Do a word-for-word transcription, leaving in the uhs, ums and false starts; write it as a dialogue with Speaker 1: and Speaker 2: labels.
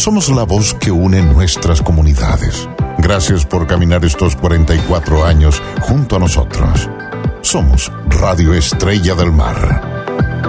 Speaker 1: Somos la voz que une nuestras comunidades. Gracias por caminar estos cuarenta y cuatro años junto a nosotros. Somos Radio Estrella del Mar.